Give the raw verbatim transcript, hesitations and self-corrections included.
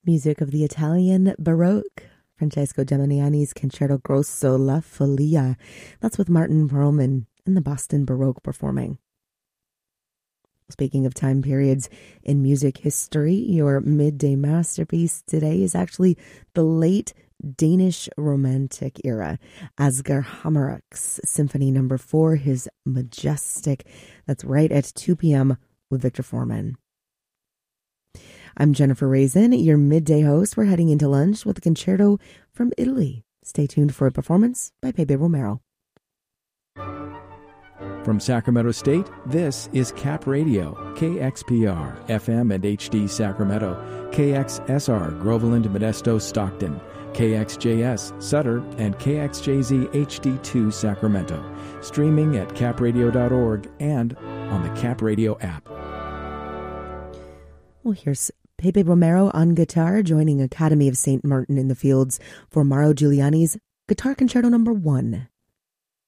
Music of the Italian Baroque, Francesco Geminiani's Concerto Grosso La Follia. That's with Martin Perlman and the Boston Baroque performing. Speaking of time periods in music history, your midday masterpiece today is actually the late Danish Romantic era. Asger Hammerik's Symphony Number Four, his Majestic. That's right at two p.m. with Victor Foreman. I'm Jennifer Raisin, your midday host. We're heading into lunch with a concerto from Italy. Stay tuned for a performance by Pepe Romero. From Sacramento State, this is Cap Radio, K X P R, F M and H D Sacramento, K X S R, Groveland, Modesto, Stockton, K X J S, Sutter, and K X J Z H D two Sacramento. Streaming at cap radio dot org and on the Cap Radio app. Well, here's Pepe Romero on guitar, joining Academy of Saint Martin in the Fields for Mauro Giuliani's Guitar Concerto Number One.